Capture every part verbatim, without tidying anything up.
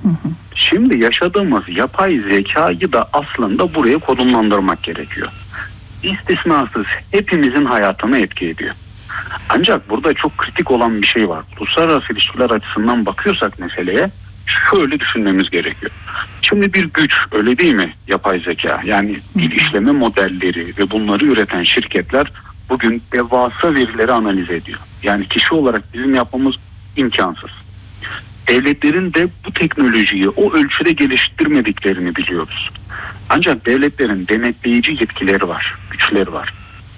Hı hı. Şimdi yaşadığımız yapay zekayı da aslında buraya konumlandırmak gerekiyor. İstisnasız hepimizin hayatına etki ediyor. Ancak burada çok kritik olan bir şey var. Uluslararası ilişkiler açısından bakıyorsak meseleye şöyle düşünmemiz gerekiyor. Şimdi bir güç, öyle değil mi yapay zeka? Yani dil işleme modelleri ve bunları üreten şirketler bugün devasa verileri analiz ediyor. Yani kişi olarak bizim yapmamız imkansız. Devletlerin de bu teknolojiyi o ölçüde geliştirmediklerini biliyoruz. Ancak devletlerin denetleyici yetkileri var, güçleri var.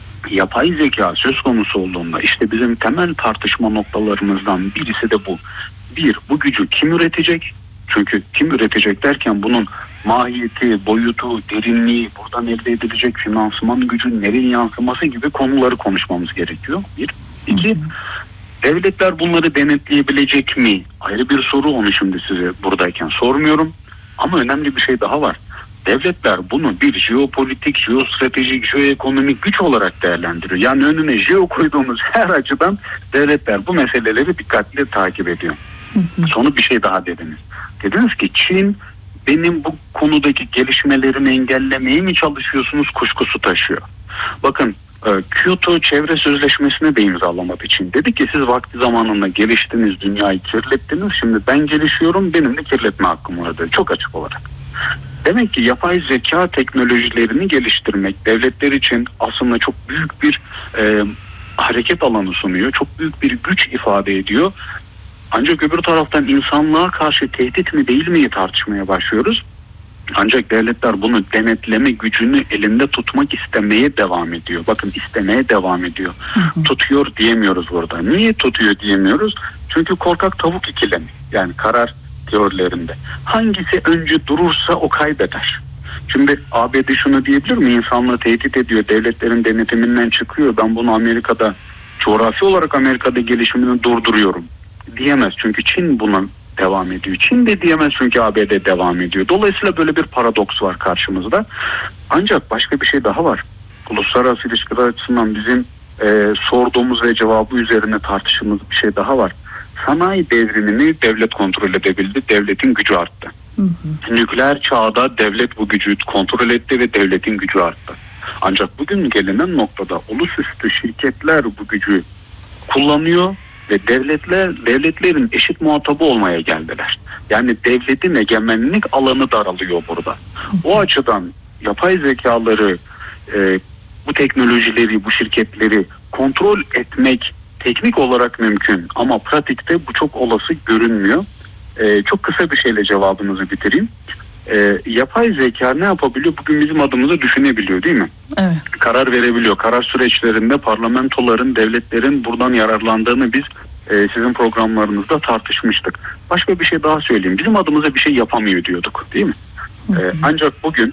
Yapay zeka söz konusu olduğunda işte bizim temel tartışma noktalarımızdan birisi de bu. Bir, bu gücü kim üretecek? Çünkü kim üretecek derken bunun mahiyeti, boyutu, derinliği, buradan elde edilecek finansman gücü, nereye yansıması gibi konuları konuşmamız gerekiyor. Bir. İki, devletler bunları denetleyebilecek mi? Ayrı bir soru, onu şimdi size buradayken sormuyorum. Ama önemli bir şey daha var. Devletler bunu bir jeopolitik, jeostratejik, jeoekonomik güç olarak değerlendiriyor. Yani önüne jeo koyduğumuz her açıdan devletler bu meseleleri dikkatli takip ediyor. Sonra bir şey daha dediniz. Dediniz ki Çin benim bu konudaki gelişmelerimi engellemeye mi çalışıyorsunuz kuşkusu taşıyor. Bakın Kyoto Çevre Sözleşmesi'ne de imzalamadı Çin. Dedi ki siz vakti zamanında geliştiniz, dünyayı kirlettiniz. Şimdi ben gelişiyorum, benim de kirletme hakkım var dedi. Çok açık olarak. Demek ki yapay zeka teknolojilerini geliştirmek devletler için aslında çok büyük bir e, hareket alanı sunuyor. Çok büyük bir güç ifade ediyor. Ancak öbür taraftan insanlığa karşı tehdit mi değil mi tartışmaya başlıyoruz. Ancak devletler bunu denetleme gücünü elinde tutmak istemeye devam ediyor. Bakın, istemeye devam ediyor. Hı hı. Tutuyor diyemiyoruz burada. Niye tutuyor diyemiyoruz? Çünkü korkak tavuk ikilemi. Yani karar teorilerinde. Hangisi önce durursa o kaybeder. Şimdi A B D şunu diyebilir mi? İnsanlığı tehdit ediyor. Devletlerin denetiminden çıkıyor. Ben bunu Amerika'da, coğrafi olarak Amerika'da gelişimini durduruyorum diyemez. Çünkü Çin buna devam ediyor. Çin de diyemez çünkü A B D devam ediyor. Dolayısıyla böyle bir paradoks var karşımızda. Ancak başka bir şey daha var. Uluslararası ilişkiler açısından bizim e, sorduğumuz ve cevabı üzerine tartıştığımız bir şey daha var. Sanayi devrimini devlet kontrol edebildi. Devletin gücü arttı. Hı hı. Nükleer çağda devlet bu gücü kontrol etti ve devletin gücü arttı. Ancak bugün gelinen noktada ulusüstü şirketler bu gücü kullanıyor ve devletler devletlerin eşit muhatabı olmaya geldiler. Yani devletin egemenlik alanı daralıyor burada. O açıdan yapay zekaları, e, bu teknolojileri, bu şirketleri kontrol etmek teknik olarak mümkün ama pratikte bu çok olası görünmüyor. E, çok kısa bir şeyle cevabınızı bitireyim. E, yapay zeka ne yapabiliyor? Bugün bizim adımıza düşünebiliyor, değil mi? Evet. Karar verebiliyor. Karar süreçlerinde parlamentoların, devletlerin buradan yararlandığını biz e, sizin programlarınızda tartışmıştık. Başka bir şey daha söyleyeyim. Bizim adımıza bir şey yapamıyor diyorduk, değil mi? E, ancak bugün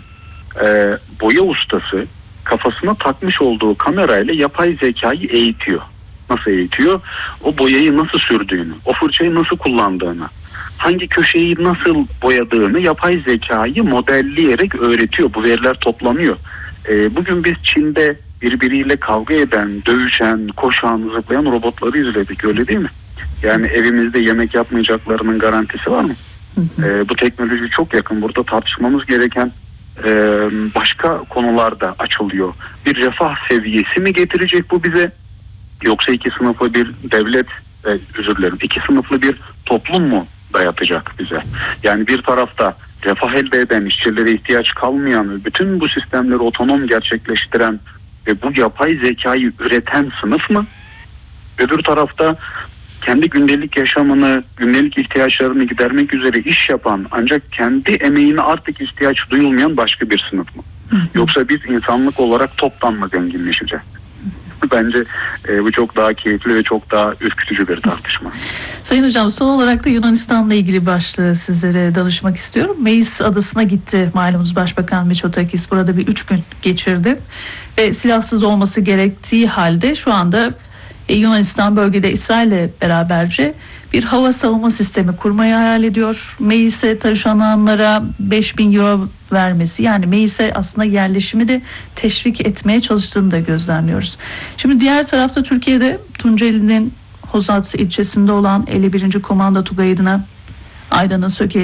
e, boya ustası kafasına takmış olduğu kamerayla yapay zekayı eğitiyor. Nasıl eğitiyor? O boyayı nasıl sürdüğünü, o fırçayı nasıl kullandığını, hangi köşeyi nasıl boyadığını yapay zekayı modelleyerek öğretiyor. Bu veriler toplanıyor. E, bugün biz Çin'de birbiriyle kavga eden, dövüşen, koşan, zıplayan robotları izledik, öyle değil mi? Yani evimizde yemek yapmayacaklarının garantisi var mı? Hı hı. E, bu teknoloji çok yakın. Burada tartışmamız gereken e, başka konularda açılıyor. Bir refah seviyesi mi getirecek bu bize? Yoksa iki sınıflı bir devlet, e, özür dilerim, iki sınıflı bir toplum mu dayatacak bize? Yani bir tarafta refah elde eden, işçilere ihtiyaç kalmayan, bütün bu sistemleri otonom gerçekleştiren ve bu yapay zekayı üreten sınıf mı? Öbür tarafta kendi gündelik yaşamını, gündelik ihtiyaçlarını gidermek üzere iş yapan ancak kendi emeğine artık ihtiyaç duyulmayan başka bir sınıf mı? Yoksa biz insanlık olarak toptan mı zenginleşeceğiz? Bence e, bu çok daha keyifli ve çok daha ürkütücü bir tartışma. Sayın Hocam, son olarak da Yunanistan'la ilgili başlığı sizlere danışmak istiyorum. Meis adasına gitti malumunuz Başbakan Mitsotakis. Burada bir üç gün geçirdi ve silahsız olması gerektiği halde şu anda e, Yunanistan bölgede İsrail'le beraberce bir hava savunma sistemi kurmayı hayal ediyor. Meis'e taşınanlara beş bin euro vermesi, yani Meis'e aslında yerleşimi de teşvik etmeye çalıştığını da gözlemliyoruz. Şimdi diğer tarafta Türkiye'de Tunceli'nin Hozat ilçesinde olan elli birinci Komando Tugayı'na Aydan'ın Söke